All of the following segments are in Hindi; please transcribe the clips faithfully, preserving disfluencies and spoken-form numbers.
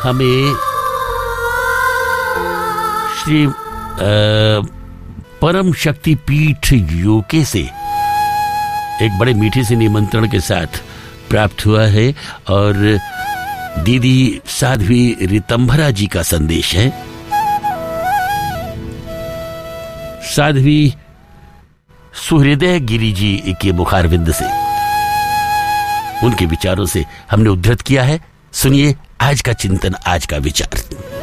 हमें श्री परम शक्ति पीठ यूके से एक बड़े मीठे से निमंत्रण के साथ प्राप्त हुआ है और दीदी साध्वी रितंभरा जी का संदेश है। साध्वी सुहृदय गिरी जी के मुखारविंद से उनके विचारों से हमने उद्धृत किया है। सुनिए आज का चिंतन, आज का विचार।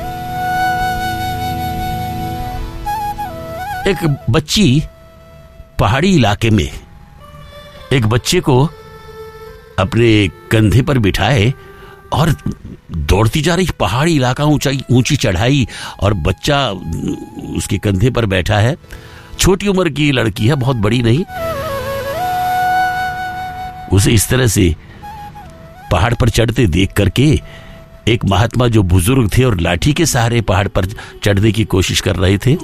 एक बच्ची पहाड़ी इलाके में एक बच्चे को अपने कंधे पर बिठाए और दौड़ती जा रही पहाड़ी इलाका, ऊंचाई ऊंची चढ़ाई, और बच्चा उसके कंधे पर बैठा है। छोटी उम्र की लड़की है, बहुत बड़ी नहीं। उसे इस तरह से पहाड़ पर चढ़ते देख करके एक महात्मा जो बुजुर्ग थे और लाठी के सहारे पहाड़ पर चढ़ने की कोशिश कर रहे थे,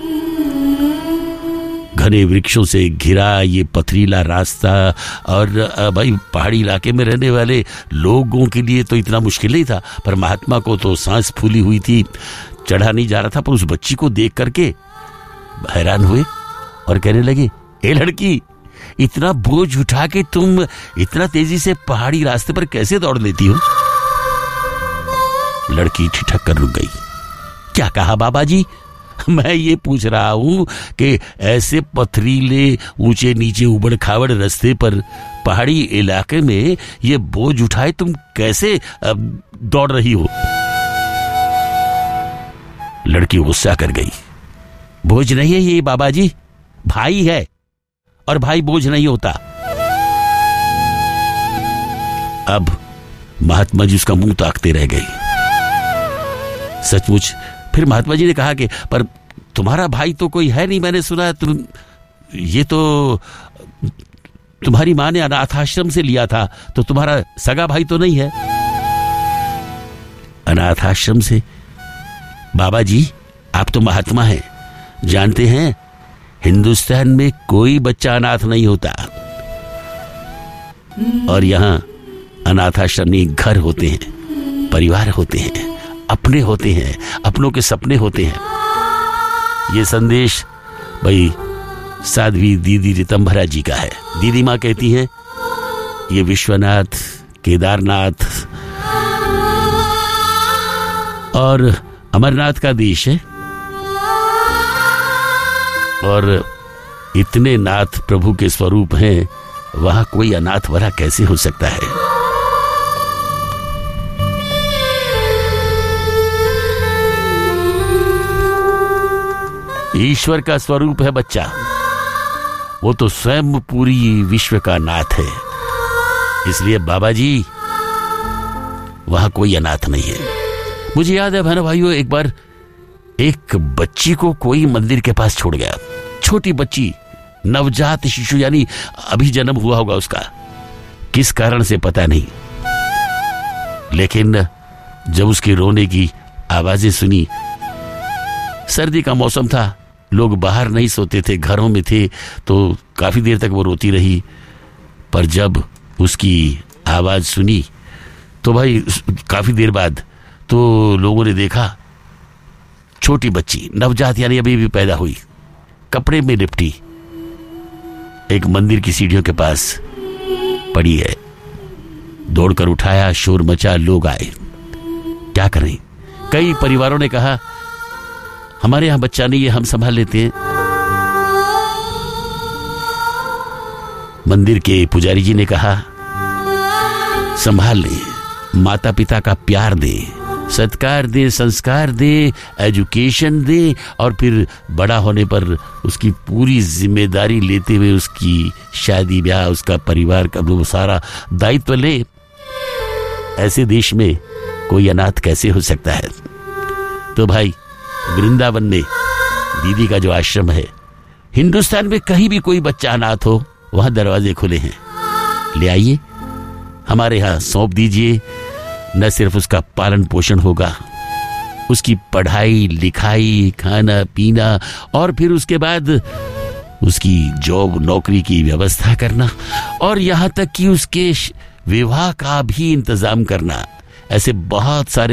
घने वृक्षों से घिरा ये पथरीला रास्ता, और भाई पहाड़ी इलाके में रहने वाले लोगों के लिए तो इतना मुश्किल नहीं था, पर महात्मा को तो सांस फूली हुई थी, चढ़ा नहीं जा रहा था। पर उस बच्ची को देख करके हैरान हुए और कहने लगे, ए लड़की, इतना बोझ उठा के तुम इतना तेजी से पहाड़ी रास्ते पर कैसे दौड़ लेती हो? लड़की ठिठक कर रुक गई। क्या कहा बाबा जी? मैं ये पूछ रहा हूं कि ऐसे पथरीले ऊंचे नीचे उबड़ खाबड़ रास्ते पर पहाड़ी इलाके में ये बोझ उठाए तुम कैसे दौड़ रही हो? लड़की गुस्सा कर गई। बोझ नहीं है ये बाबा जी, भाई है, और भाई बोझ नहीं होता। अब महात्मा जी उसका मुंह ताकते रह गए। सचमुच फिर महात्मा जी ने कहा कि पर तुम्हारा भाई तो कोई है नहीं, मैंने सुना तुम ये तो तुम्हारी मां ने अनाथ आश्रम से लिया था, तो तुम्हारा सगा भाई तो नहीं है? अनाथ आश्रम से? बाबा जी आप तो महात्मा हैं, जानते हैं हिंदुस्तान में कोई बच्चा अनाथ नहीं होता, और यहां अनाथ आश्रम में घर होते हैं, परिवार होते हैं, अपने होते हैं, अपनों के सपने होते हैं। ये संदेश भाई साध्वी दीदी रितंभरा जी का है। दीदी माँ कहती हैं ये विश्वनाथ, केदारनाथ और अमरनाथ का देश है, और इतने नाथ प्रभु के स्वरूप हैं, वहां कोई अनाथ भरा कैसे हो सकता है? ईश्वर का स्वरूप है बच्चा, वो तो स्वयं पूरी विश्व का नाथ है। इसलिए बाबा जी वहां कोई अनाथ नहीं है। मुझे याद है बहनों भाइयों, एक बार एक बच्ची को कोई मंदिर के पास छोड़ गया। छोटी बच्ची, नवजात शिशु, यानी अभी जन्म हुआ होगा उसका, किस कारण से पता नहीं, लेकिन जब उसके रोने की आवाजें सुनी, सर्दी का मौसम था, लोग बाहर नहीं सोते थे, घरों में थे, तो काफी देर तक वो रोती रही। पर जब उसकी आवाज सुनी तो भाई काफी देर बाद तो लोगों ने देखा छोटी बच्ची, नवजात यानी अभी भी पैदा हुई, कपड़े में लिपटी एक मंदिर की सीढ़ियों के पास पड़ी है। दौड़कर उठाया, शोर मचा, लोग आए। क्या करें? कई परिवारों ने कहा हमारे यहां बच्चा नहीं है, हम संभाल लेते हैं। मंदिर के पुजारी जी ने कहा संभाल ले, माता पिता का प्यार दे, सत्कार दे, संस्कार दे, एजुकेशन दे, और फिर बड़ा होने पर उसकी पूरी जिम्मेदारी लेते हुए उसकी शादी ब्याह, उसका परिवार का वो सारा दायित्व ले। ऐसे देश में कोई अनाथ कैसे हो सकता है? तो भाई वृंदावन में दीदी का जो आश्रम है, हिंदुस्तान में कहीं भी कोई बच्चा अनाथ हो, वहां दरवाजे खुले हैं, ले आइए, हमारे यहां सौंप दीजिए। न सिर्फ उसका पालन पोषण होगा, उसकी पढ़ाई लिखाई, खाना पीना, और फिर उसके बाद उसकी जॉब नौकरी की व्यवस्था करना, और यहां तक कि उसके विवाह का भी इंतजाम करना। ऐसे बहुत सारे